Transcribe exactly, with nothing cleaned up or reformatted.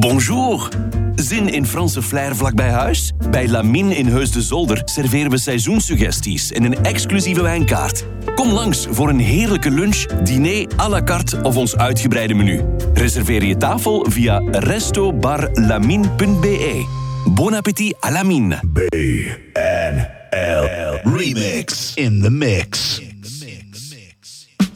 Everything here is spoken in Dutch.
Bonjour. Zin in Franse flair vlak bij huis? Bij Lamine in Heus de Zolder serveren we seizoenssuggesties en een exclusieve wijnkaart. Kom langs voor een heerlijke lunch, diner à la carte of ons uitgebreide menu. Reserveer je tafel via resto bar lamine punt b e. Bon appétit à Lamine. B N L Remix in the mix.